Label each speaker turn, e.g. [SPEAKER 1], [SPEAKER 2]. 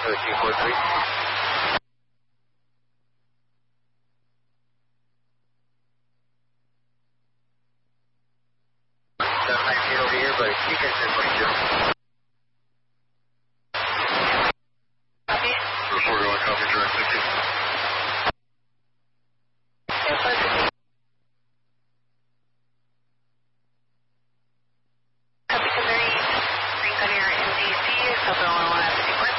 [SPEAKER 1] 243. Over here, but you can send 22.
[SPEAKER 2] Copy.
[SPEAKER 1] Reporter on copy, direct 50.
[SPEAKER 2] Yes, sir. Copy to Mary. Green Gunner in DC, Southern 101 at 51.